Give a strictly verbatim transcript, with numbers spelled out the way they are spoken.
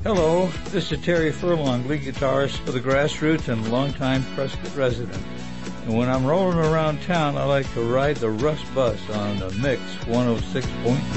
Hello, this is Terry Furlong, lead guitarist for the Grassroots and longtime Prescott resident. And when I'm rolling around town, I like to ride the Rust Bus on the Mix one oh six point four.